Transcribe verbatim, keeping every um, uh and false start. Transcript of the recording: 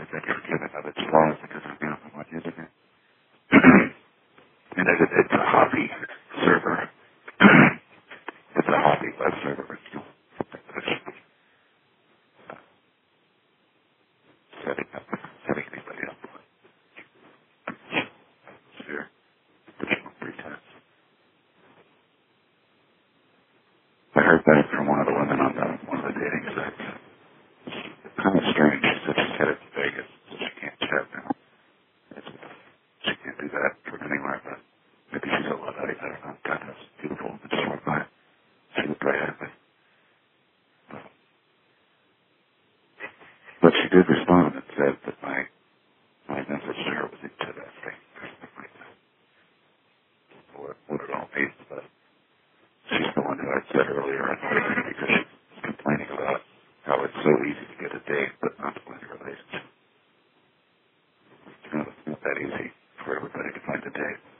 that you're given of its flaws because of beautiful what you did. And it, it's a hobby server. It's a hobby web server. It's still setting up, setting anybody up. Sure. Additional pretense. I heard that from one of the women on the, one of the dating sites. It's kind of strange. She said she's headed to Vegas, so she can't chat now. It's, she can't do that from anywhere, but maybe she's a Luddite. I don't know. God, that's beautiful. I just went by. She looked right at me. But she did respond and said that my, my message to her was interesting. What, what it all means, but she's the one who I said earlier on Facebook because she's complaining about how it's so easy to get a date but not to find a relationship. You know, it's not that easy for everybody to find a date.